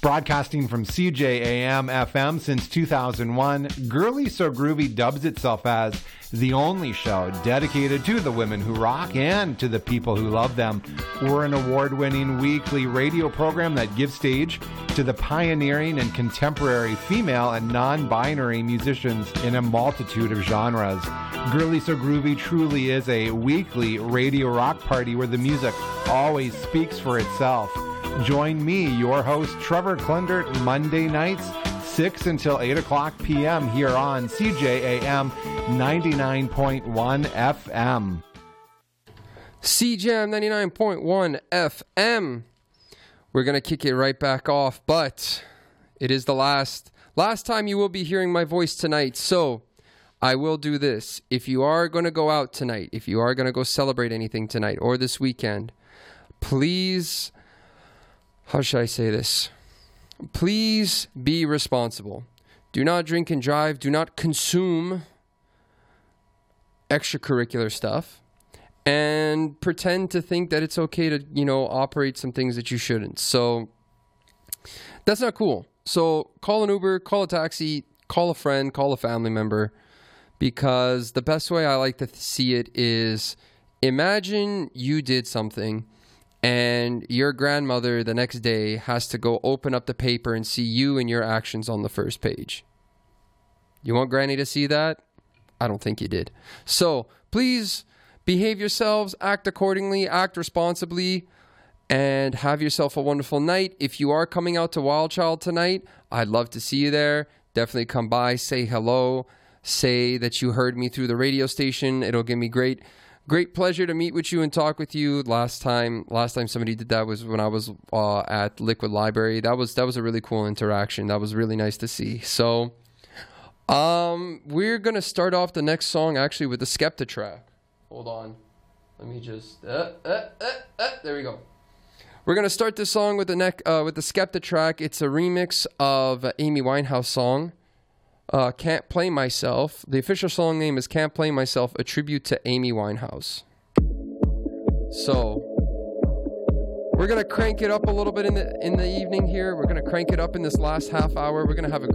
Broadcasting from CJAM FM since 2001, Girly So Groovy dubs itself as the only show dedicated to the women who rock and to the people who love them. We're an award-winning weekly radio program that gives stage to the pioneering and contemporary female and non-binary musicians in a multitude of genres. Girly So Groovy truly is a weekly radio rock party where the music always speaks for itself. Join me, your host, Trevor Klundert, Monday nights, 6 until 8 o'clock p.m. here on CJAM 99.1 FM. CJAM 99.1 FM. We're going to kick it right back off, but it is the last time you will be hearing my voice tonight, so I will do this. If you are going to go out tonight, if you are going to go celebrate anything tonight or this weekend, please, how should I say this? Please be responsible. Do not drink and drive. Do not consume extracurricular stuff. And pretend to think that it's okay to, operate some things that you shouldn't. So that's not cool. So call an Uber, call a taxi, call a friend, call a family member. Because the best way I like to see it is, imagine you did something and your grandmother the next day has to go open up the paper and see you and your actions on the first page. You want Granny to see that? I don't think you did. So please behave yourselves, act accordingly, act responsibly, and have yourself a wonderful night. If you are coming out to Wild Child tonight, I'd love to see you there. Definitely come by, say hello, say that you heard me through the radio station. It'll give me great pleasure to meet with you and talk with you. Last time somebody did that was when I was at Liquid Library. That was a really cool interaction. That was really nice to see. So we're going to start off the next song actually with the Skepta track. Hold on. Let me just there we go. We're going to start this song with the Skepta track. It's a remix of Amy Winehouse song. Can't Play Myself. The official song name is Can't Play Myself, a tribute to Amy Winehouse. So we're gonna crank it up a little bit in the evening here. We're gonna crank it up in this last half hour. We're gonna have a